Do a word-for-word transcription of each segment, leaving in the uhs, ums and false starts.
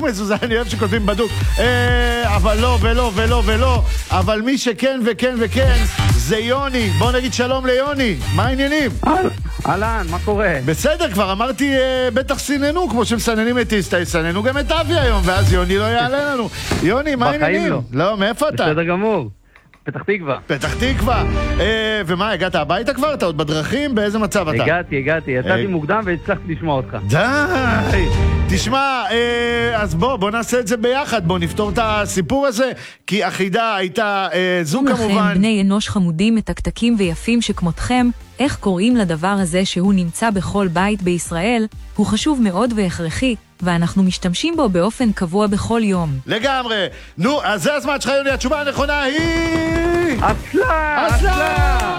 מזוזה, אני אוהב שכותבים בדוק. אה, אבל לא, ולא, ולא, ולא. אבל מי שכן וכן וכן, זה יוני. בוא נגיד שלום ליוני. מה העניינים? אהלן, מה קורה? בסדר, כבר אמרתי, אה, בטח סיננו, כמו שמסננים את איסטה, יסננו גם את אבי היום, ואז יוני לא יעלה לנו. יוני, מה העניינים? לא. לא, מאיפה אתה? בסדר גמור. פתח תקווה. פתח תקווה. אה, ומה, הגעת הביתה כבר? אתה עוד בדרכים? באיזה מצב אתה? הגעתי, הגעתי. יצאתי מוקדם והצלחתי לשמוע אותך. די! תשמע, אה, אז בוא, בוא נעשה את זה ביחד, בוא נפתור את הסיפור הזה, כי אחידה הייתה אה, זו כמובן. לכם, בני אנוש חמודים, מתקתקים ויפים שכמותכם, איך קוראים לדבר הזה שהוא נמצא בכל בית בישראל, הוא חשוב מאוד והכרחי, ואנחנו משתמשים בו באופן קבוע בכל יום. לגמרי. נו, אז זה הזמן שלך, יוני, התשובה הנכונה היא... אסלה! אסלה!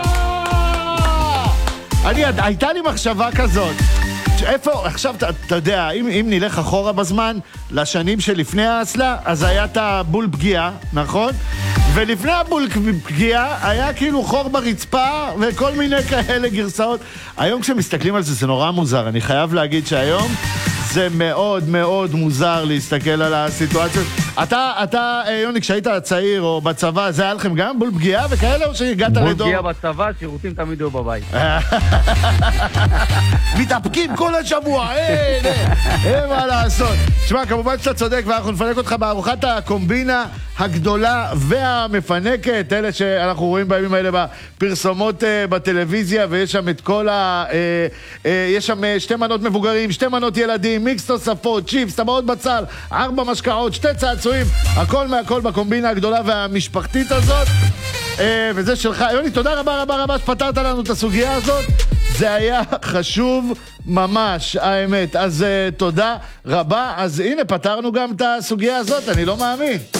אני, הייתה לי מחשבה כזאת. איפה, עכשיו, אתה, אתה יודע, אם, אם נלך אחורה בזמן, לשנים שלפני האסלה, אז היה את הבול פגיעה, נכון? ולפני הבול פגיעה, היה כאילו חור ברצפה, וכל מיני כאלה גרסאות. היום כשמסתכלים על זה, זה נורא מוזר. אני חייב להגיד שהיום זה מאוד מאוד מוזר להסתכל על הסיטואציות. אתה, אתה, יוני, כשהיית צעיר או בצבא, זה היה לכם גם בול פגיעה וכאלה, או שהגעת לדור? בול פגיעה בצבא, שירותים תמיד היו בבית. מתאפקים כל השבוע, אין, אין מה לעשות. תשמע, כמובן שאתה צודק, ואנחנו נפנק אותך בארוחת הקומבינה הגדולה והמפנקת, אלה שאנחנו רואים בימים האלה בפרסומות בטלוויזיה, ויש שם את כל ה... יש שם שתי מנות מבוגרים, שתי מנות ילדים, מיקס תוספות, צ'יפס, טבעות בצל, ארבע משקאות, שתי צעצועים, הכל מהכל בקומבינה הגדולה והמשפחתית הזאת. וזה שלך. יוני, תודה רבה רבה רבה שפתרת לנו את הסוגיה הזאת. זה היה חשוב ממש, האמת. אז תודה רבה. אז הנה, פתרנו גם את הסוגיה הזאת, אני לא מאמין.